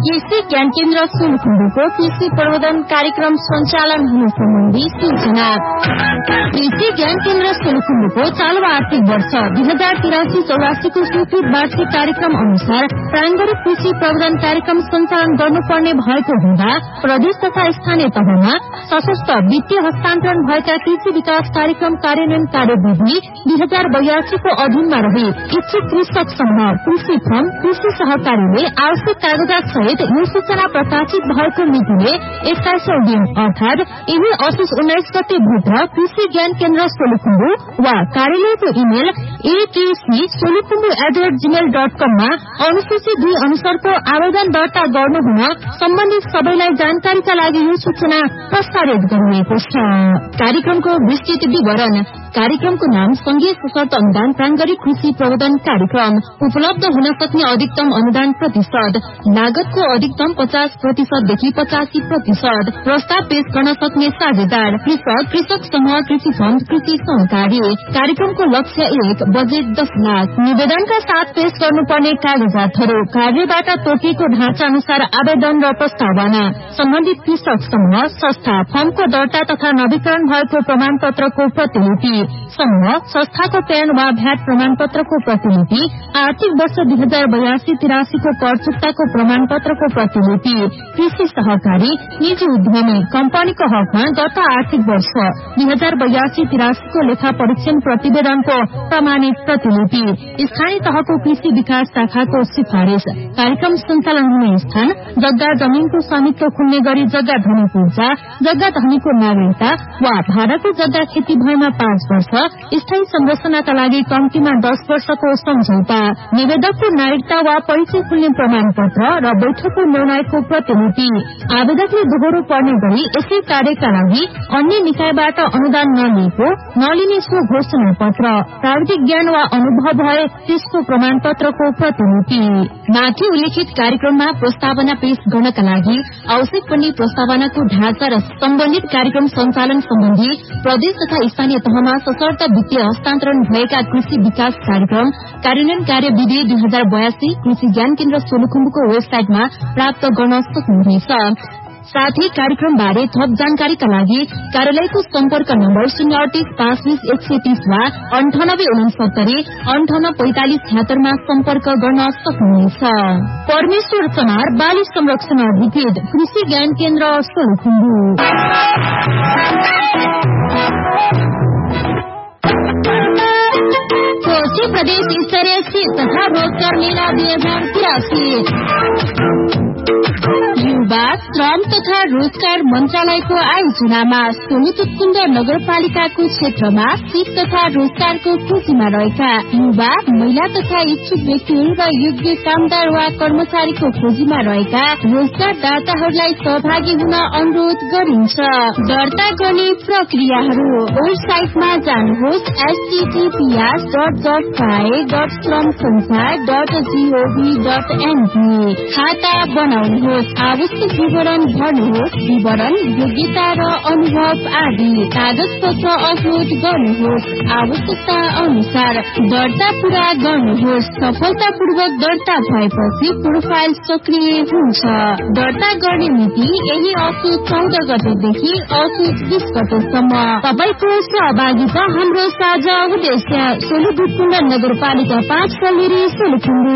कृषि ज्ञान केन्द्र सोलुखुम्बुको कृषि प्रबन्धन कार्यक्रम सञ्चालन हुनु सम्बन्धी सूचना। कृषि ज्ञान केन्द्र सोलुखुम्बुको चालु आर्थिक वर्ष 2083-84 को स्वीकृत वार्षिक कार्यक्रम अनुसार प्रारम्भिक कृषि प्रबन्धन कार्यक्रम सञ्चालन गर्नुपर्ने भएको हुँदा प्रदेश तथा स्थानीय तहमा सशस्त्र वित्तीय हस्तान्तरण भएका कृषि विकास कार्यक्रम कार्यान्वयन कार्यविधि 2082 को अधीनमा रहे इच्छुक कृषक समूह कृषि फर्म कृषि सहकारीले आवश्यक कागजात सहित यो सूचना प्रकाशित भएको मितिले 27औं दिन अर्थात यही असोज 19 गते भित्र कृषि ज्ञान केन्द्र सोलुखुम्बु वा कार्यालयको इमेल akcsolukhumbu@gmail.com मा अनुसूची 2 अनुसारको आवेदन दर्ता गर्नु हुन सम्बन्धित सबैलाई जानकारीका लागि यो सूचना प्रसारित गरिएको छ। कार्यक्रमको विस्तृत विवरण। कार्यक्रमको नाम संघीय सशर्त अनुदान प्रारम्भिक कृषि प्रबन्धन कार्यक्रम। उपलब्ध हुन सक्ने अधिकतम अनुदान प्रतिशत, लागतको अधिकतम 50% देखि 85%। प्रस्ताव पेश गर्न सक्ने साझेदार कृषक, कृषक समूह, कृषि फण्ड, कृषि सहकारी। कार्यक्रमको लक्ष्य 1, बजेट 10 लाख। निवेदनका साथ पेश गर्नुपर्ने कागजातहरू कार्यबाट तोकिएको ढाँचा अनुसार आवेदन र प्रस्तावना, सम्बन्धित कृषक समूह संस्था फर्मको दर्ता तथा नवीकरण भएको प्रमाणपत्रको प्रतिलिपि, समूह संस्थाको प्यान वा भ्याट प्रमाणपत्रको प्रतिलिपि, आर्थिक वर्ष 2082-83 को कर चुक्ताको प्रमाणपत्रको प्रतिलिपि, कृषि सहकारी निजी उद्यमी कम्पनीको हकमा गत आर्थिक वर्ष 2082-83 को लेखा परीक्षण प्रतिवेदनको प्रमाणित प्रतिलिपि, स्थानीय तहको कृषि विकास शाखाको सिफारिश, कार्यक्रम सञ्चालन हुने स्थान, जग्गा जमीनको स्वामित्व खुल्ने गरी जग्गा धनी पूर्जा, जग्गा धनीको नागरिकता वा भाडाको जग्गा खेती भएमा 5 वर्ष, स्थायी संरचनाका लागि कम्तीमा 10 वर्षको सम्झौता, निवेदकको नागरिकता वा परिचय खुल्ने प्रमाणपत्र र बैठकको निर्णयको प्रतिलिपि। आवेदकले दोहोरो पर्ने गरी यसै कार्यका लागि अन्य निकायबाट अनुदान नलिने सो घोषणा पत्र, प्राविधिक ज्ञान वा अनुभव भए त्यसको प्रमाणपत्रको प्रतिलिपि। माथि उल्लेखित कार्यक्रममा प्रस्तावना पेश गर्नका लागि आवश्यक पर्ने प्रस्तावनाको ढाँचा र सम्बन्धित कार्यक्रम सञ्चालन सम्बन्धी प्रदेश तथा स्थानीय तहमा सशर्त वित्तीय हस्तान्तरण भएका कृषि विकास कार्यक्रम कार्यान्वयन कार्यविधि 2082 कृषि ज्ञान केन्द्र सोलुखुम्बुको वेबसाइटमा प्राप्त गर्न सक्नुहुनेछ। साथै कार्यक्रम बारे थप जानकारीका लागि कार्यालयको सम्पर्क नम्बर 038 520 130 वा 9869 58 45 मा सम्पर्क गर्न सक्नुहुनेछ। परमेश्वर चमार, बाली संरक्षण अधिकृत, कृषि ज्ञान केन्द्र सोलुखुम्बु। कोशी प्रदेश स्तरीय सिप तथा रोजगार मेला 2083 युवा श्रम तथा रोजगार मन्त्रालयको आयोजनामा सोलुखुम्बु नगरपालिकाको क्षेत्रमा सिप तथा रोजगारको खोजीमा रहेका युवा, महिला तथा इच्छुक व्यक्तिहरू र योग्य कामदार वा कर्मचारीको खोजीमा रहेका रोजगारदाताहरूलाई सहभागी हुन अनुरोध गरिन्छ। दर्ता गर्ने प्रक्रियाहरू वेबसाइटमा जानुहोस् https://श्रमसंसार.gov.ng। खाता बनाउनुहोस्, आवश्यक विवरण भर्नुहोस्, विवरण, योग्यता र अनुभव आदि कागज पत्र अपलोड गर्नुहोस्, आवश्यकता अनुसार दर्ता पूरा गर्नुहोस्। सफलतापूर्वक दर्ता भएपछि प्रोफाइल सक्रिय हुन्छ। दर्ता गर्ने मिति यही असोज 14 गतेदेखि असोज 20 गतेसम्म। सबैको सहभागिता हाम्रो साझा उद्देश्य। सोलुखुम्बु नगरपालिका 5 कल्लेरी सोलुखुम्बु।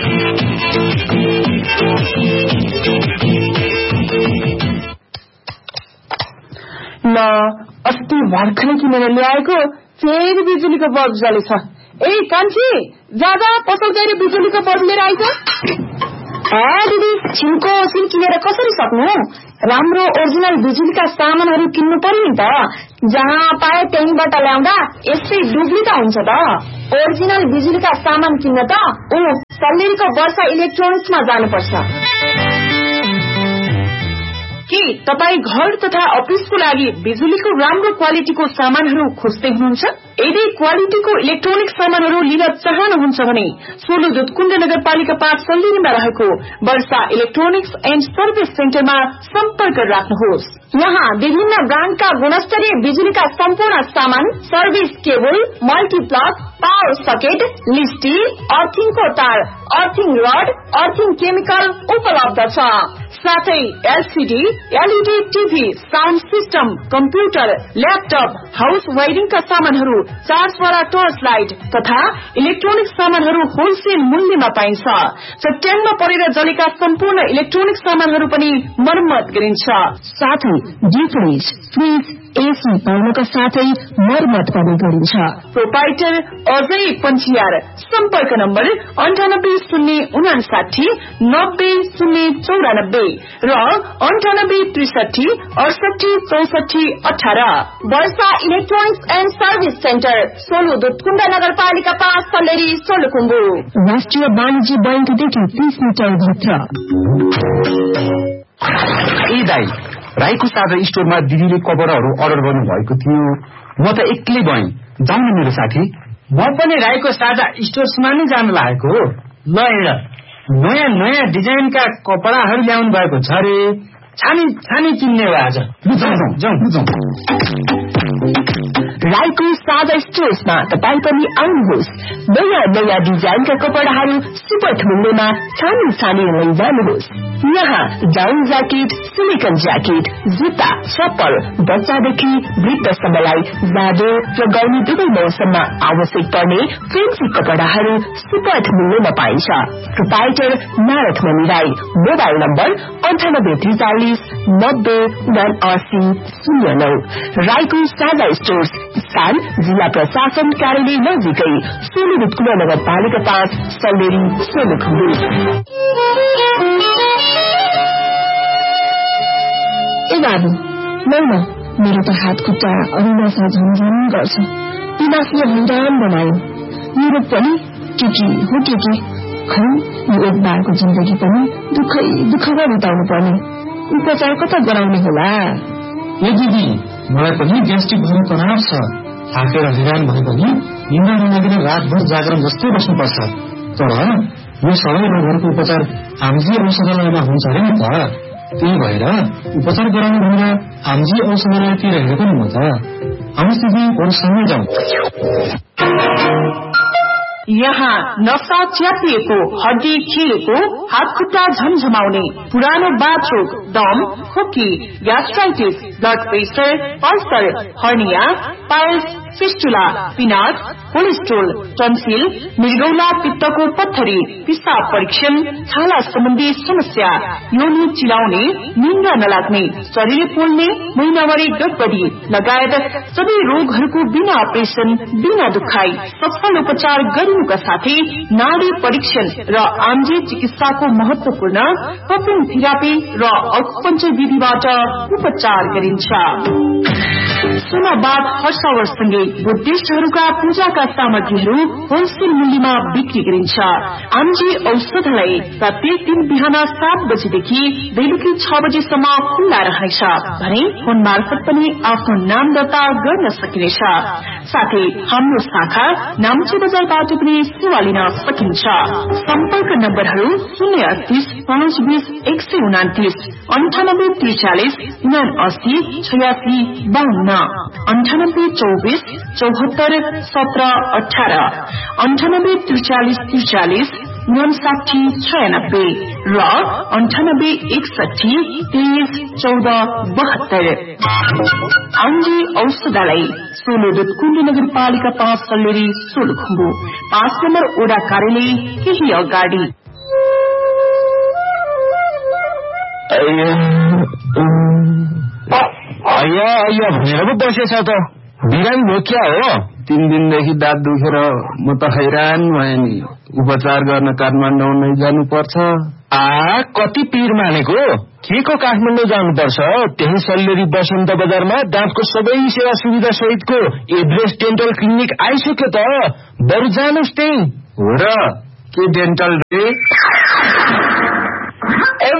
ल अस्ति भर्खरै किनेर ल्याएको फेरि बिजुलीको बल्ब जलेछ। ए कान्छी, जाँदा पसल गएर बिजुलीको बल्ब लिएर आइज। दिदी, छिनको सिम किनेर कसरी सक्नु? राम्रो ओरिजिनल बिजुलीका सामानहरू किन्नु पर्यो नि त। जहाँ पाए त्यहीबाट ल्याउँदा यस्तै डुप्लिकेट हुन्छ त। ओरिजिनल बिजुलीका सामान किन्न त सल्लेरीको वर्षा इलेक्ट्रोनिक्समा जानुपर्छ। के तपाई घर तथा अफिसको लागि बिजुलीको राम्रो क्वालिटीको सामानहरू खोज्दै हुनुहुन्छ? यदि क्वालिटीको इलेक्ट्रोनिक सामानहरू लिन चाहनुहुन्छ भने सोलु दुधकुण्ड नगरपालिका 5 सल्लेरीमा रहेको वर्षा इलेक्ट्रोनिक्स एन्ड सर्भिस सेन्टरमा सम्पर्क राख्नुहोस्। यहाँ विभिन्न ब्रान्डका गुणस्तरीय बिजुलीका सम्पूर्ण सामान, service cable, multiplug, power socket, लिस्टी, अर्थिङको तार, अर्थिङ रड, अर्थिङ केमिकल उपलब्ध छ। साथै LCD, LED TV, sound system, computer, laptop, house वायरिङका सामानहरू, चार्जवाला टर्च लाइट तथा इलेक्ट्रोनिक सामानहरू होलसेल मूल्यमा पाइन्छ। चट्याङमा परेर जलेका सम्पूर्ण इलेक्ट्रोनिक सामानहरू पनि मर्मत गरिन्छ। साथै डिप फ्रिज, एसी पाउनका साथै मर्मत पनि गरिन्छ। प्रोपाइटर अजय पञ्चियार। सम्पर्क नम्बर 980959 9094 र 9863 68 64 18। वर्षा electronics and service centre, Solu Dudhkund नगरपालिका 5 सल्लेरी, सोलुखुम्बु। राष्ट्रिय वाणिज्य बैंकदेखि 30 मिटर भित्र। ए दाई, राईको साझा स्टोरमा दिदीले कपडाहरू अर्डर गर्नु भएको थियो। म त एक्लै भएँ, जाउँ न मेरो साथी। म पनि राईको साझा स्टोर्समा नै जान लागेको हो। ल हेर, नयाँ नयाँ डिजाइनका कपडाहरू ल्याउनु भएको छ रे। छानी किन्ने हो आज। जाउँ। राईको साझा स्टोर्समा तपाईँ पनि आउनुहोस्। नयाँ नयाँ डिजाइनका कपडाहरू सुपथ मूल्यमा छानी लैजानुहोस्। यहाँ डाउन ज्याकेट, सिलिकन ज्याकेट, जुत्ता, चप्पल, बच्चादेखि वृद्धसम्मलाई जाडो र गर्मी दुवै मौसममा आवश्यक पर्ने फेन्सी कपडाहरू सुपथ मूल्यमा पाइन्छ। प्रोपाइटर नारद मणि राई। Mobile number 9843 90 7909। राईको साझा स्टोर्स, स्थान जिल्ला प्रशासन कार्यालय नजिकै, सोलु दुधकुण्ड नगरपालिका 5 सल्लेरी, सोलुखुम्बु। ए बाबु, मेरो त हात खुट्टा अरुणासा झमझम गर्छ। पिनासले हैरान बनायो। मेरो पनि के हो के खै, यो एक बारको जिन्दगी पनि दुःखमा बिताउनु पर्ने। उपचार कता गराउने होला? ए दिदी, मलाई पनि ग्यास्ट्रिक भएर तनाव छ। थाकेर हैरान भए पनि निन्द्रा नलागेर रातभर जागरण जस्तै बस्नुपर्छ। तर यो सबै रोगहरूको उपचार आमजी औषधालयमा हुन्छ अरे नि त। त्यही भएर उपचार गराउनु भनेर आमजी औषधालयतिर हेरेको नि म त। आउनुहोस् दिदी, अरूसँगै जाउँ। यहाँ नसा च्यापिएको, हड्डी खिलेको, हात खुट्टा झमझमाउने, पुरानो बाथरोग, दम, खोकी, gastritis, blood pressure, ulcer, hernia, piles, fistula, pinnate, cholesterol, tonsil, मृगौला पित्तको पत्थरी, पिसाब परीक्षण, छाला सम्बन्धी समस्या, योनि चिलाउने, निन्द्रा नलाग्ने, शरीर पोल्ने, महिनावारी गडबडी लगायत सबै रोगहरूको बिना अपरेसन, बिना दुखाई सफल उपचार गरिनुका साथै नाडी परीक्षण र आम्जी चिकित्साको महत्वपूर्ण कपिङ थेरापी र अकुपञ्चर विधिबाट उपचार गरिन्छ। सुनाबाद हर्षावरसँगै बुद्धिस्टहरूका पूजाका सामग्रीहरू होलसेल मूल्यमा बिक्री गरिन्छ। आम्जी औषधालय प्रत्येक दिन बिहान 7 बजेदेखि बेलुकी 6 बजेसम्म खुल्ला रहनेछ भने फोन मार्फत पनि आफ्नो नाम दर्ता गर्न सकिनेछ। साथै हाम्रो शाखा नाम्ची बजारबाट पनि सेवा लिन सकिन्छ। सम्पर्क नम्बरहरू 038 520 129, 98 43 79 86 52, 98 24 74 17 18, 98 43 43 59 96 र 98 61 23 14 72। आम्जी औषधालय, सोलु दुधकुण्ड नगरपालिका 5 सल्लेरी, सोलुखुम्बु। 5 नम्बर ओडा कार्यालय केही अगाडि। अय्या भनेर पो बसेछ त। बिरामी हो क्या हो? 3 दिनदेखि दाँत दुखेर म त हैरान भएँ नि। उपचार गर्न काठमाडौँ नै जानुपर्छ। कति पीर मानेको? के को काठमाडौँ जानुपर्छ? त्यही सल्लेरी बसन्त बजारमा दाँतको सबै सेवा सुविधा सहितको एभरेस्ट डेन्टल क्लिनिक आइसक्यो त। बरु जानुहोस् त्यही। हो र? के डेन्टल रे? Everest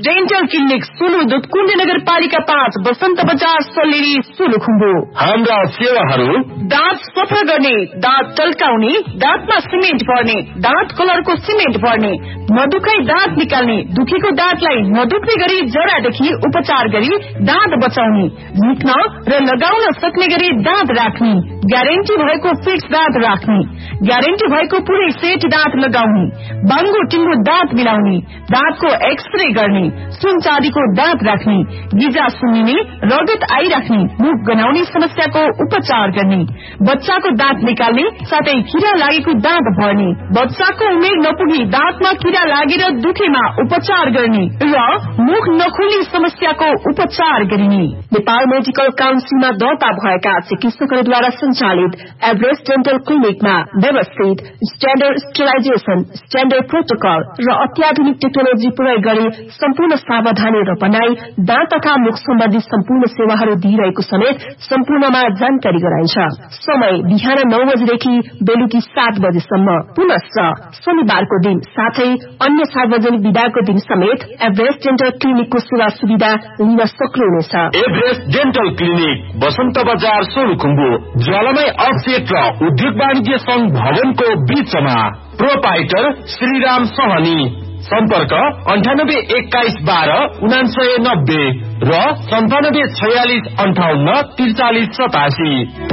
dental clinic Sulu Dudhkund नगरपालिका 5 बसन्त बजार सल्लेरी सोलुखुम्बु। हाम्रा सेवाहरू दाँत सफा गर्ने, दाँत टल्काउने, दाँतमा सिमेन्ट भर्ने, दाँत कलरको सिमेन्ट भर्ने, नदुखाई दाँत निकाल्ने, दुखेको दाँतलाई नदुख्ने गरी जरादेखि उपचार गरी दाँत बचाउने, झिक्न र लगाउन सक्ने गरी दाँत राख्ने, ग्यारेन्टी भएको फिक्स दाँत राख्ने, ग्यारेन्टी भएको पुरै सेट दाँत लगाउने, बाङ्गो टिङ्गो दाँत मिलाउने, दाँतको एक्सरे गर्ने, सुन चाँदीको दाँत राख्ने, गिजा सुन्निने, रगत आइराख्ने, मुख गनाउने समस्याको उपचार गर्ने, बच्चाको दाँत निकाल्ने साथै किरा लागेको दाँत भर्ने, बच्चाको उमेर नपुगी दाँतमा किरा लागेर दुखेमा उपचार गर्ने र मुख नखुल्ने समस्याको उपचार गरिने। नेपाल मेडिकल काउन्सिलमा दर्ता भएका चिकित्सकहरूद्वारा सञ्चालित एभरेस्ट डेन्टल क्लिनिकमा व्यवस्थित स्ट्याण्डर्ड स्टेरिलाइजेसन, स्ट्याण्डर्ड प्रोटोकल र अत्याधुनिक टेक्नोलोजी प्रयोग गरी सम्पूर्ण सावधानी र बनाई दाँत तथा मुख सम्बन्धी सम्पूर्ण सेवाहरू दिइरहेको समेत सम्पूर्णमा जानकारी गराइन्छ। समय बिहान 9 बजेदेखि बेलुकी 7 बजेसम्म। पुनश्च शनिबारको दिन साथै अन्य सार्वजनिक विदाको दिन समेत एभरेस्ट डेन्टल क्लिनिकको सेवा सुविधा लिन सक्नुहुनेछ। एभरेस्ट डेन्टल क्लिनिक बसन्त बजार सोलुखुम्बु, ज्वालामाई अफसेट र उद्योग वाणिज्य संघ भवनको बीचमा। प्रोपाइटर श्रीराम सहनी। सम्पर्क 98 21 12 9990 र 97 46 58 43 87।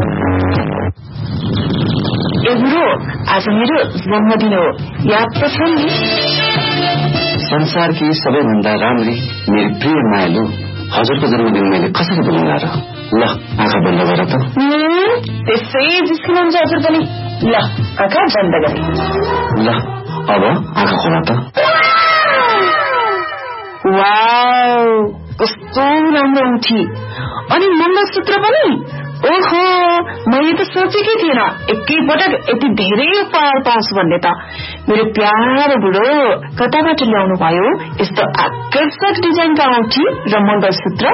आज मेरो जन्मदिन हो, याद त छ नि? संसारकी सबैभन्दा राम्री मेरो प्रिय मायालु हजुरको जन्मदिन मैले कसरी बोलाउला र? ल आँखा बन्द गर त। त्यसै जिस्किनुहुन्छ हजुर पनि। ल आँखा बन्द गरे। ल अब आँखा खोला त। वाउ, कस्तो राम्रो उठी। अनि मङ्गलसूत्र पनि। ओहो, मैले त सोचेकै थिएन एकैपटक यति धेरै उपहार पाउँछु भन्ने त। मेरो प्यारो बुढो कताबाट ल्याउनु भयो यस्तो आकर्षक डिजाइनका औँठी र मङ्गलसूत्र?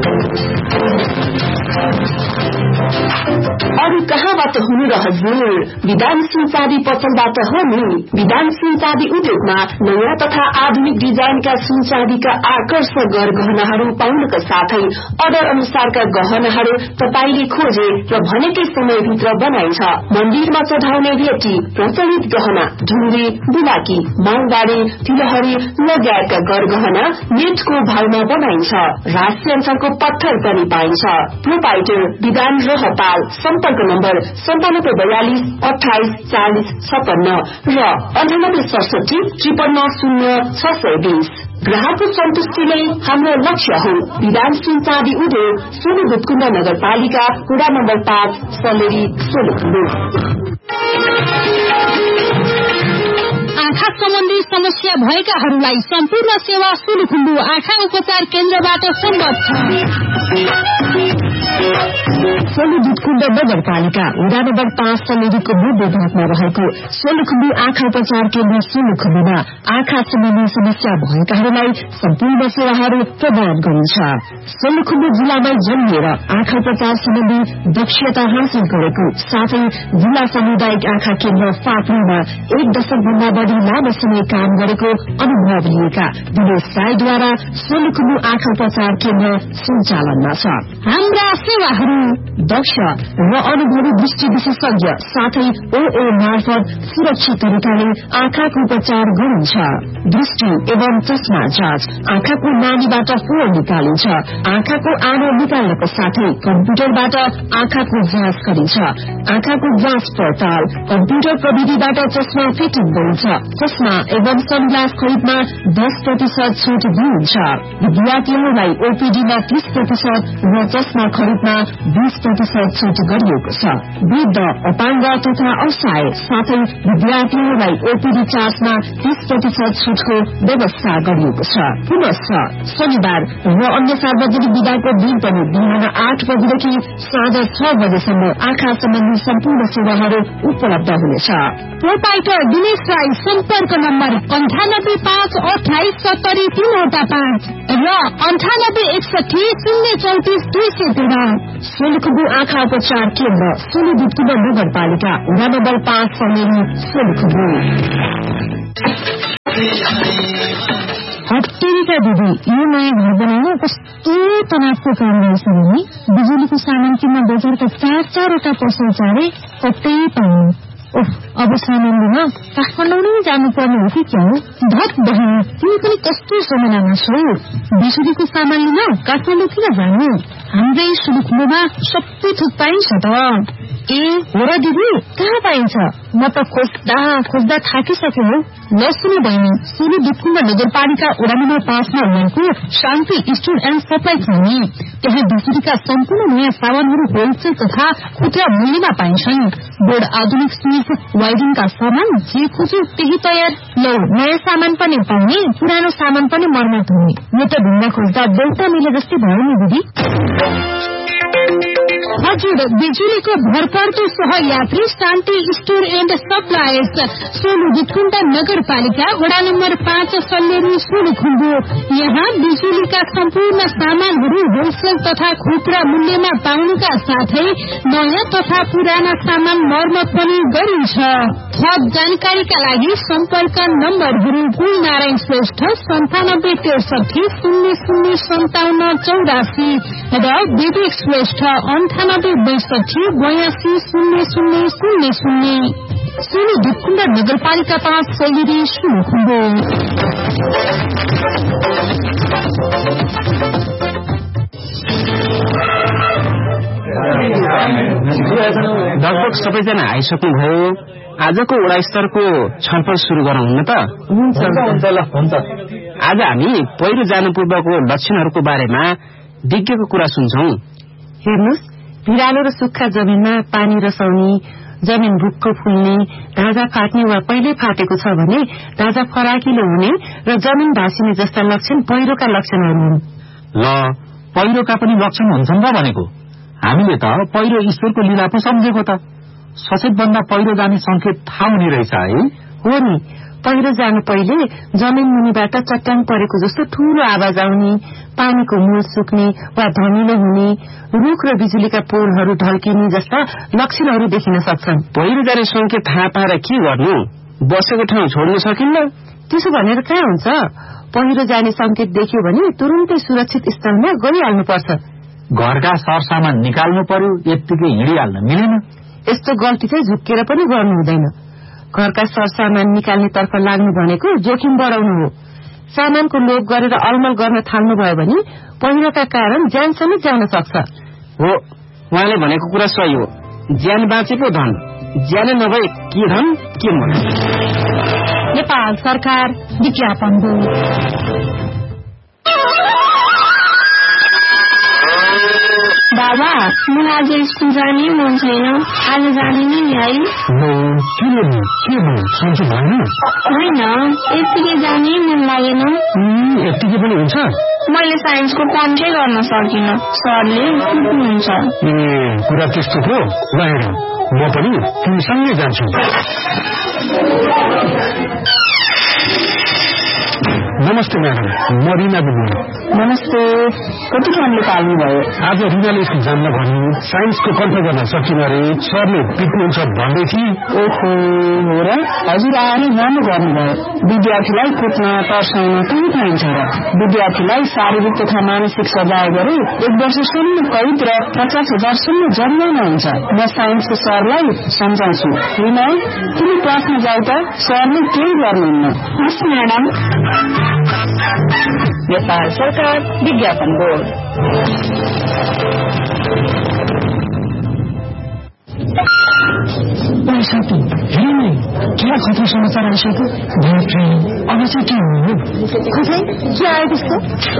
अरू कहाँबाट हुनु र हजुर? विधान सिंह चाँदी पसलबाट हो नि। विधान सिंह चाँदी उद्योगमा नयाँ तथा आधुनिक डिजाइनका सुन चाँदीका आकर्षक गहनाहरू पाउनका साथै अर्डर अनुसारका गहनाहरू तपाईले खोजे र भनेकै समयभित्र बनाइन्छ। मन्दिरमा चढाउने भेटी, प्रचलित गहना, ढुङ्गे, बुलाकी, मालबारी, तिलहरी लगायतका गहना नेटको भावमा बनाइन्छ। राष्ट्रियको पत्थर पनि पाइन्छ। प्रोपाइटर विधान रहपाल। सम्पर्क नम्बर 9742 28 40 56 र 9867 53 0620। ग्राहकको सन्तुष्टि नै हाम्रो लक्ष्य हो। विधान सिंह चाँदी उद्योग, सोलु दुधकुण्ड नगरपालिका, वडा नम्बर 5 सल्लेरी सोलुखुम्बु। आँखा सम्बन्धी समस्या भएकाहरूलाई सम्पूर्ण सेवा सोलुखुम्बु आँखा उपचार केन्द्रबाट सम्भव छ। सोलु दुधकुण्ड नगरपालिका, वडा नम्बर 5 सल्लेरीको मध्य भागमा रहेको सोलुखुम्बु आँखा उपचार केन्द्र सोलुखुम्बुमा आँखा सम्बन्धी समस्या भएकाहरूलाई सम्पूर्ण सेवाहरू प्रदान गरिन्छ। सोलुखुम्बु जिल्लामा जन्मिएर आँखा उपचार सम्बन्धी दक्षता हासिल गरेको साथै जिल्ला सामुदायिक आँखा केन्द्र फाप्रीमा 1 दशकभन्दा बढी लामो समय काम गरेको अनुभव लिएका दिनेश राईद्वारा सोलुखुम्बु आँखा उपचार केन्द्र सञ्चालनमा छ। हाम्रा सेवाहरू दक्ष र अनुभवी दृष्टि विशेषज्ञ साथै ओए मार्फत सुरक्षित तरिकाले आँखाको उपचार गरिन्छ। दृष्टि एवं चस्मा जाँच, आँखाको नानीबाट फोहोर निकालिन्छ। आँखाको आनो निकाल्नको साथै कम्प्युटरबाट आँखाको जाँच गरिन्छ। आँखाको जाँच पडताल, कम्प्युटर प्रविधिबाट चस्मा फिटिङ गरिन्छ। चस्मा एवं सनग्लास खरिदमा 10% छुट दिइन्छ। विद्यार्थीहरूलाई ओपीडीमा 30% र चस्मा खरिदमा 20% छुट गरिएको छ। वृद्ध, अपाङ्ग तथा असहाय साथै विद्यार्थीहरूलाई ओपीडी चार्जमा 30% छुटको व्यवस्था गरिएको छ। पुनश्च शनिबार र अन्य सार्वजनिक विदाको दिन पनि बिहान 8 बजेदेखि साँझ 6 बजेसम्म आँखा सम्बन्धी सम्पूर्ण सेवाहरू उपलब्ध हुनेछ। प्रोपाइटर दिनेश राई। सम्पर्क नम्बर 98 5 28 70 3 र 98 61 034 213। सोलुखुम्बु आँखा उपचार केन्द्र, सोलु दुधकुण्ड नगरपालिका, वडा नम्बर 5 सल्लेरी सोलुखुम्बु। हत्तीका दिदी, यो नयाँ घर बनाउनु कस्तो तनावको काम रहेछ भने बिजुलीको सामान किन्न बजारका 4-4वटा पसल चारे कतै पाउनु। अब सामान लिन काठमाडौँ नै जानुपर्ने हो कि क्या हो? धत बहिनी, तिमी पनि कस्तो समयमा छौ? बिजुलीको सामान लिन काठमाडौँ किन जानु? हाम्रै सुलुखुलोमा सबै थोक पाइन्छ त। ए हो र दिदी, कहाँ पाइन्छ? म त खोज्दा थाकिसके हो। ल सुन्नु बहिनी, सुरु दुधकुण्ड नगरपालिका वडा नम्बर 5 मा रहेको शान्ति स्टोर एन्ड सप्लाई छ नि। त्यहाँ बिजुलीका सम्पूर्ण नयाँ सामानहरू होलसेल तथा खुद्रा मूल्यमा पाइन्छन्। बोर्ड, आधुनिक स्विच, वायरिङका सामान जे खोज्यो त्यही तयार। लौ, नयाँ सामान पनि पाउने, पुरानो सामान पनि मर्मत हुने। यो त ढुङ्गा खोज्दा देउता मिले जस्तै भयो नि दिदी। हजुर, बिजुलीको भरपर्दो सहयात्री शान्ति store and supplies, Solu Dudhkund नगरपालिका वडा नम्बर 5 सल्लेरी सोलुखुम्बु। यहाँ बिजुलीका सम्पूर्ण सामानहरू होलसेल तथा खुद्रा मूल्यमा पाउनुका साथै नयाँ तथा पुराना सामान मर्मत पनि गरिन्छ। थप जानकारीका लागि सम्पर्क नम्बरहरू कुलनारायण श्रेष्ठ 9763 005784 र विवेक श्रेष्ठ 9862820000। सोलु दुधकुण्ड नगरपालिका 5 सल्लेरी सोलुखुम्बु। लगभग सबैजना आइसक्नुभयो। आजको वडा स्तरको छलफल सुरु गरौँ न त? हुन्छ। आज हामी पहिरो जानु पूर्वको लक्षणहरूको बारेमा विज्ञको कुरा सुन्छौं। हेर्नुहोस्, भिरालो र सुक्खा जमिनमा पानी रसाउने, जमिन भुक्क फुल्ने, ढाँचा फाट्ने वा पहिले फाटेको छ भने ढाँचा फराकिलो हुने र जमिन भाँसिने जस्ता लक्षण पहिरोका लक्षणहरू हुन्। ल, पहिरोका पनि लक्षण हुन्छन् र भनेको? हामीले त पहिरो ईश्वरको लीला पो सम्झेको त। सचेत भन्दा पहिरो जाने संकेत थाहा हुने रहेछ है? हो नि, पहिरो जानु पहिले जमिन मुनिबाट चट्टान परेको जस्तो ठूलो आवाज आउने, पानीको मूल सुक्ने वा धमिलो हुने, रुख र बिजुलीका पोलहरू ढल्किने जस्ता लक्षणहरू देखिन सक्छन्। पहिरो जाने संकेत थाहा पाएर के गर्नु? बसेको ठाउँ छोड्न सकिन्न? त्यसो भनेर कहाँ हुन्छ? पहिरो जाने संकेत देख्यो भने तुरुन्तै सुरक्षित स्थलमा गइहाल्नुपर्छ। घरका सरसामान निकाल्नु पर्यो, यत्तिकै हिँडिहाल्न मिलेन। यस्तो गल्ती चाहिँ झुक्केर पनि गर्नु हुँदैन। घरका सरसामान निकाल्ने तर्फ लाग्नु भनेको जोखिम बढाउनु हो। सामानको लोभ गरेर अलमल गर्न थाल्नुभयो भने पहिरोका कारण ज्यान समेत जान सक्छ। हो, उहाँले भनेको कुरा सही हो। ज्यान बाँचे पो धन, ज्यान नभए के धन के मन। नेपाल सरकार विज्ञापन हो। बाबा, मलाई आज स्कुल जाने मन छैन। आज जाँदिनँ नि है? होइन, यत्तिकै जाने मन लागेन। यत्तिकै पनि हुन्छ? मैले साइन्सको कन्ट्रै गर्न सकिनँ, सरले कुट्नुहुन्छ। कुरा त्यस्तो हो? ल हेर, म पनि तिमीसँगै जान्छु। नमस्ते म्याडम, म रिना बोल्नु। नमस्ते, कति कामले पाल्नुभयो? आज रिनाले स्कुल जान्न भन्नु, साइन्सको कन्ट्रोल गर्न सकिन अरे, सरले पिट्नुहुन्छ भन्दै थिए। ओहो, हो र? हजुर आएर राम्रो गर्नुभयो। विद्यार्थीलाई कुट्न तर्साउन कहीँ पाइन्छ र? विद्यार्थीलाई शारीरिक तथा मानसिक सजाय गरे 1 वर्षसम्म कैद र 50,000 सम्म जरिवाना हुन्छ। म साइन्सको सरलाई सम्झाउँछु। रिना, तिमी क्लासमा जाऊ त, सरले केही गर्नुहुन्न। हस् म्याडम। नेपाल सरकार विज्ञापन बोर्ड। क्या खतरा समाचार आइसक्यो? अब चाहिँ के हो? खै के आयो त्यस्तो?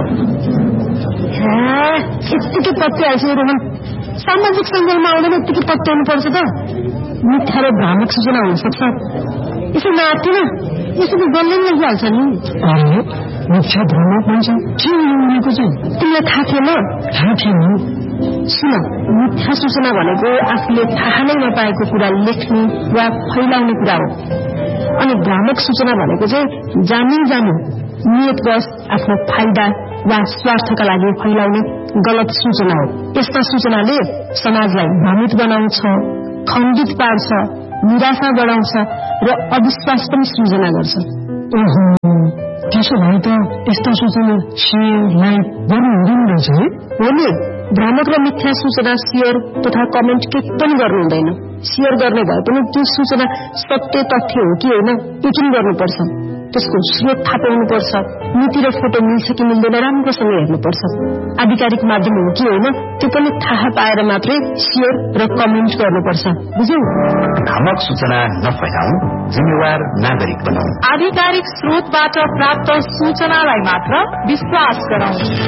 यत्तिकै पत्ते आइसक्यो रोहन। सामाजिक सञ्जालमा आउँदैन यत्तिकै पत्याउनु पर्छ त। मिथ्या र भ्रामक सूचना हुनसक्छ। यसो नआत्तिन, यसो गल्लै लगिहाल्छ नि। मिथ्या भ्रामक भन्छ के उनीको चाहिँ? तिमीलाई थाहा थिएन? थाहा थिएन। सुन, मिथ्या सूचना भनेको आफूले थाहा नै नपाएको कुरा लेख्ने वा फैलाउने कुरा हो। अनि भ्रामक सूचना भनेको चाहिँ जानी जानु नियतवश आफ्नो फाइदा वा स्वार्थका लागि फैलाउने गलत सूचना हो। यस्ता सूचनाले समाजलाई भ्रमित बनाउँछ, खण्डित पार्छ, निराशा बढाउँछ र अविश्वास पनि सृजना गर्छ। त्यसो भए त यस्ता सूचना सेयर लाइक गर्नु हुँदैन रहेछ है? हो नि, भ्रामक र मिथ्या सूचना शेयर तथा कमेन्ट केही पनि गर्नु हुँदैन। शेयर गर्ने भए पनि त्यो सूचना सत्य तथ्य हो कि होइन यकिन गर्नुपर्छ। त्यसको स्रोत थाहा पाउनुपर्छ। नीति र फोटो मिल्छ कि मिल्दैन राम्रोसँग हेर्नुपर्छ। आधिकारिक माध्यम हो कि होइन त्यो पनि थाहा पाएर मात्रै शेयर र कमेन्ट गर्नुपर्छ। बुझ्यौ? भ्रामक सूचना नफैलाऊ, जिम्मेवार नागरिक बनाऊ। आधिकारिक स्रोतबाट प्राप्त सूचनालाई मात्र विश्वास गरौं।